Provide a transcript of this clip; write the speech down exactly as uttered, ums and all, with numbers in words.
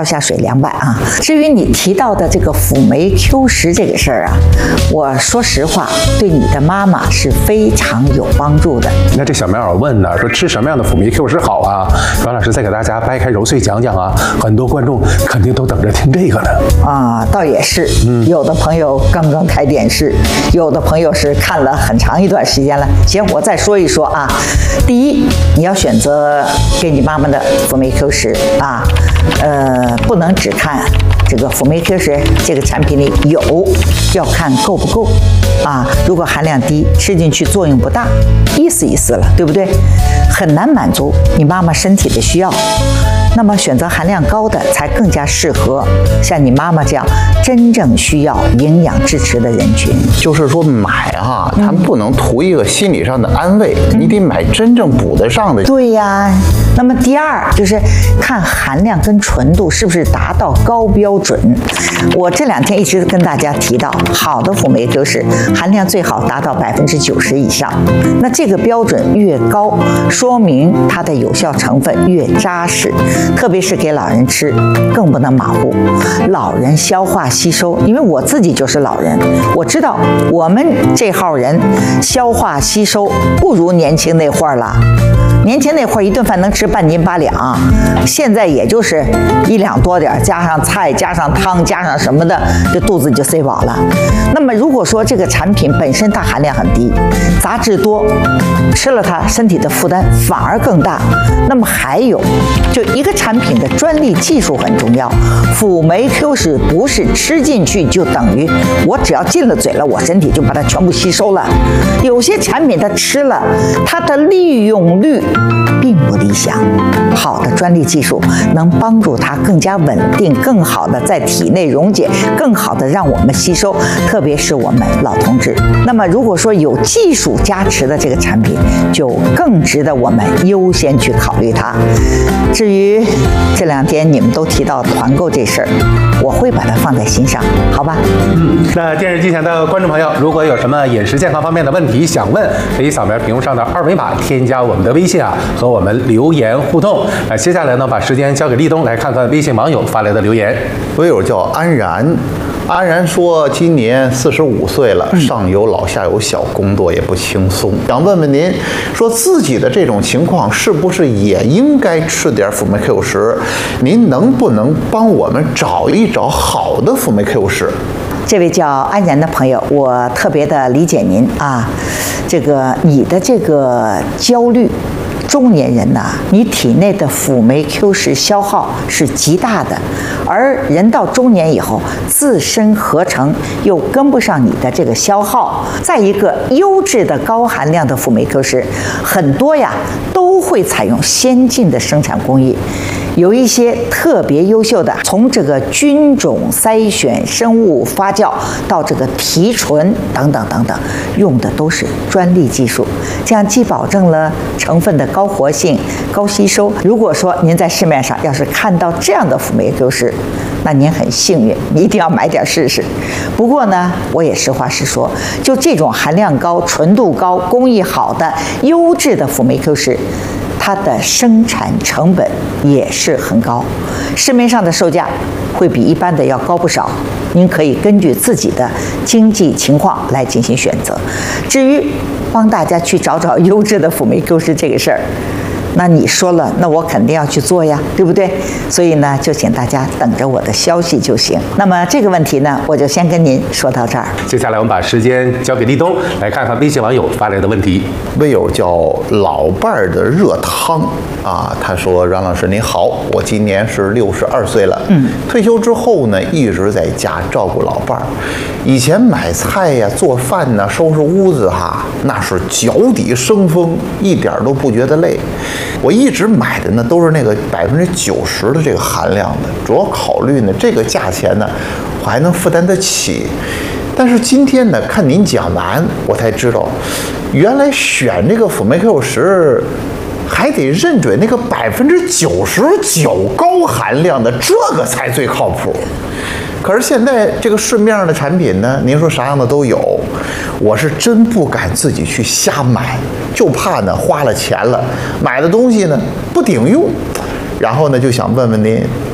跳下水两百啊。至于你提到的这个辅酶 Q 十这个事儿啊，我说实话，对你的妈妈是非常有帮助的。 那这小苗儿问呢，说吃什么样的辅酶 Q 十好啊？阮老师再给大家掰开揉碎讲讲啊，很多观众肯定都等着听这个呢。 啊，倒也是，嗯，有的朋友刚刚开电视，有的朋友是看了很长一段时间了。行，我再说一说啊。第一，你要选择给你妈妈的辅酶 Q 十啊，呃，不能只看这个辅酶 Q 十这个产品里有，要看够不够啊。如果含量低，吃进去作用不大，意思意思了，对不对？很难满足你妈妈身体的需要。那么选择含量高的才更加适合像你妈妈这样真正需要营养支持的人群。 就是说买啊，咱不能图一个心理上的安慰，嗯、你得买真正补得上的。 对呀。那么第二就是看含量跟纯度是不是达到高标准。我这两天一直跟大家提到，好的辅酶就是含量最好达到百分之九十以上。那这个标准越高，说明它的有效成分越扎实。特别是给老人吃，更不能马虎。老人消化吸收，因为我自己就是老人，我知道我们这号人消化吸收不如年轻那会儿了。年轻那会儿一顿饭能吃半斤八两，现在也就是一两多点，加上菜加上汤加上什么的，这肚子就塞饱了。那么如果说这个产品本身它含量很低，杂质多，吃了它身体的负担反而更大。那么还有就一个产品的专利技术很重要，辅酶 Q 十不是吃进去就等于我只要进了嘴了，我身体就把它全部吸收了。有些产品它吃了，它的利用率并不理想。好的专利技术能帮助它更加稳定，更好的在体内溶解，更好的让我们吸收，特别是我们老同志。那么如果说有技术加持的这个产品，就更值得我们优先去考虑它。至于这两天你们都提到团购这事儿，我会把它放在心上，好吧？ 嗯，那电视机前的观众朋友，如果有什么饮食健康方面的问题想问，可以扫描屏幕上的二维码，添加我们的微信啊，和我们留言互动。那接下来呢，把时间交给立冬，来看看微信网友发来的留言。 微友叫安然。安然说，今年四十五岁了，上有老下有小，工作也不轻松。想问问您，说自己的这种情况是不是也应该吃点辅酶 Q 十？您能不能帮我们找一找好的辅酶 Q 十？ 这位叫安然的朋友，我特别的理解您啊，这个你的这个焦虑。中年人呢，你体内的辅酶 Q 十消耗是极大的，而人到中年以后，自身合成又跟不上你的这个消耗。再一个，优质的高含量的辅酶 Q 十，很多呀都会采用先进的生产工艺。有一些特别优秀的，从这个菌种筛选、生物发酵到这个提纯等等等等，用的都是专利技术，这样既保证了成分的高活性、高吸收。如果说您在市面上要是看到这样的辅酶 Q 十，那您很幸运，你一定要买点试试。不过呢，我也实话实说，就这种含量高、纯度高、工艺好的优质的辅酶 Q 十。它的生产成本也是很高，市面上的售价会比一般的要高不少。您可以根据自己的经济情况来进行选择。至于帮大家去找找优质的辅酶 Q 十这个事儿，那你说了，那我肯定要去做呀，对不对？所以呢，就请大家等着我的消息就行。那么这个问题呢，我就先跟您说到这儿。 接下来我们把时间交给立冬，来看看微信网友发来的问题。 微友叫老伴儿的热汤啊，他说：“阮老师您好，我今年是六十二岁了，嗯，退休之后呢，一直在家照顾老伴儿。以前买菜呀、做饭呢、收拾屋子哈，那是脚底生风，一点都不觉得累。我一直买的呢都是那个百分之九十的这个含量的，主要考虑呢这个价钱呢我还能负担得起。但是今天呢看您讲完，我才知道，原来选这个辅酶 Q 十还得认准那个百分之九十九高含量的，这个才最靠谱。可是现在这个市面上的产品呢，您说啥样的都有，我是真不敢自己去瞎买，就怕呢花了钱了，买的东西呢不顶用。然后呢就想问问您，